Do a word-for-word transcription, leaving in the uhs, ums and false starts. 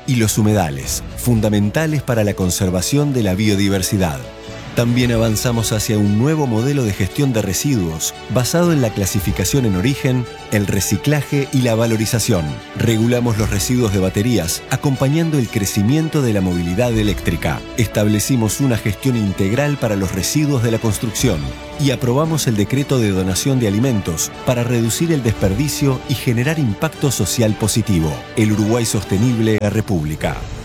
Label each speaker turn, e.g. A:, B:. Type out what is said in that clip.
A: y los humedales, fundamentales para la conservación de la biodiversidad. También avanzamos hacia un nuevo modelo de gestión de residuos basado en la clasificación en origen, el reciclaje y la valorización. Regulamos los residuos de baterías, acompañando el crecimiento de la movilidad eléctrica. Establecimos una gestión integral para los residuos de la construcción y aprobamos el decreto de donación de alimentos para reducir el desperdicio y generar impacto social positivo. El Uruguay Sostenible a República.